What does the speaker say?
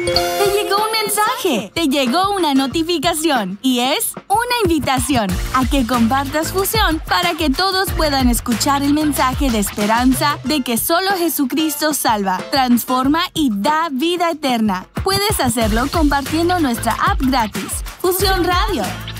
Te llegó un mensaje, te llegó una notificación y es una invitación a que compartas Fusión para que todos puedan escuchar el mensaje de esperanza de que solo Jesucristo salva, transforma y da vida eterna. Puedes hacerlo compartiendo nuestra app gratis, Fusión Radio.